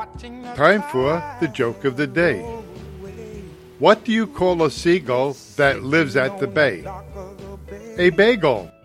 Time for the joke of the day. What do you call a seagull that lives at the bay? A bagel.